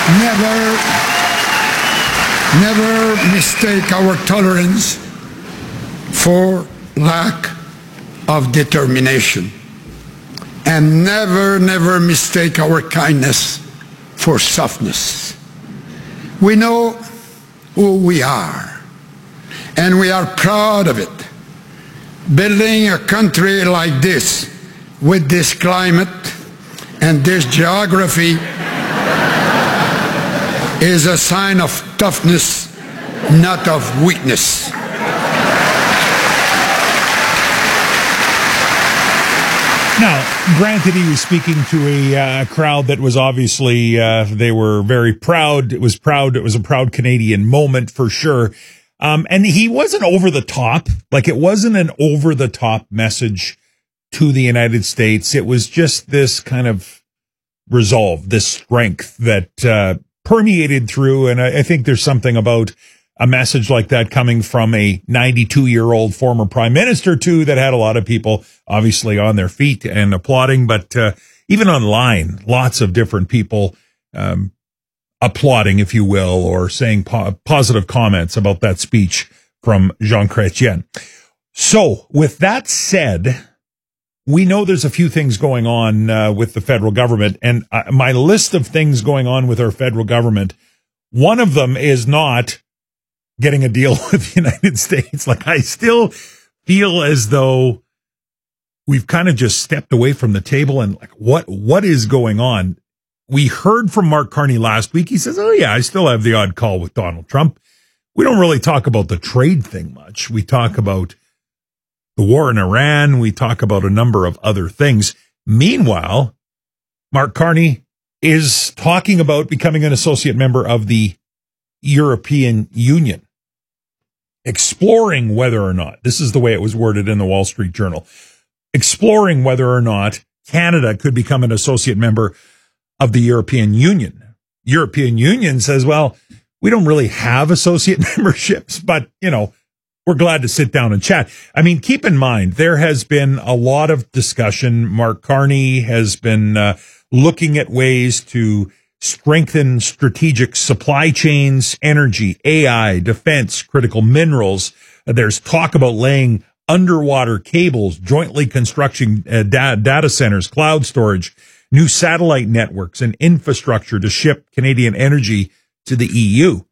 Never, never mistake our tolerance for lack of determination. And never, never mistake our kindness for softness. We know who we are, and we are proud of it. Building a country like this, with this climate and this geography, is a sign of toughness, not of weakness. Now, granted, he was speaking to a crowd that was obviously, they were very proud. It was a proud Canadian moment for sure. And he wasn't over the top. Like, it wasn't an over the top message to the United States. It was just this kind of resolve, this strength that permeated through. And I think there's something about a message like that coming from a 92-year-old former prime minister, too, that had a lot of people obviously on their feet and applauding. But even online, lots of different people applauding, if you will, or saying positive comments about that speech from Jean Chrétien. So with that said, we know there's a few things going on with the federal government, and my list of things going on with our federal government, one of them is not getting a deal with the United States. Like, I still feel as though we've kind of just stepped away from the table, and like, what is going on? We heard from Mark Carney last week. He says, oh yeah, I still have the odd call with Donald Trump. We don't really talk about the trade thing much. We talk about the war in Iran. We talk about a number of other things. Meanwhile, Mark Carney is talking about becoming an associate member of the European Union, exploring whether or not, this is the way it was worded in the Wall Street Journal, exploring whether or not Canada could become an associate member of the European Union. European Union says, well, we don't really have associate memberships, but, you know, we're glad to sit down and chat. I mean, keep in mind, there has been a lot of discussion. Mark Carney has been looking at ways to strengthen strategic supply chains, energy, AI, defense, critical minerals. There's talk about laying underwater cables, jointly constructing data centers, cloud storage, new satellite networks, and infrastructure to ship Canadian energy to the EU.